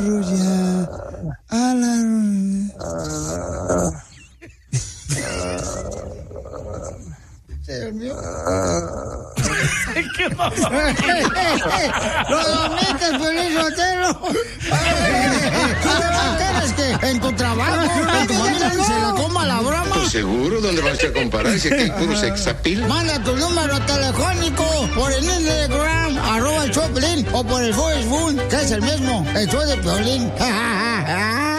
Rulla. A la... Señor mío. ¿Qué pasó? ¡Los domites, Piolín Sotelo! ¿Quieres que en tu trabajo tu familia se la coma la broma? Pues seguro, ¿dónde vas a comparar? Si aquí hay puro sexapil. Manda tu número telefónico por el Instagram, @el show de Piolín, o por el Facebook, que es el mismo, el show de Piolín.